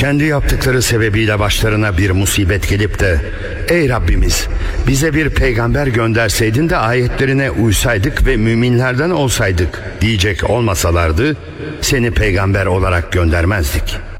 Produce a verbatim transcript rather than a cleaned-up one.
kendi yaptıkları sebebiyle başlarına bir musibet gelip de ey Rabbimiz bize bir peygamber gönderseydin de ayetlerine uysaydık ve müminlerden olsaydık diyecek olmasalardı seni peygamber olarak göndermezdik.